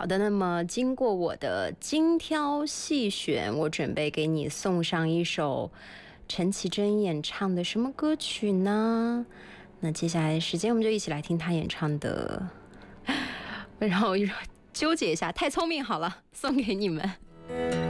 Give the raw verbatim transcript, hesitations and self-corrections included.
好的，那么经过我的精挑细选，我准备给你送上一首陈绮贞演唱的什么歌曲呢？那接下来的时间我们就一起来听她演唱的，然后纠结一下，太聪明好了，送给你们。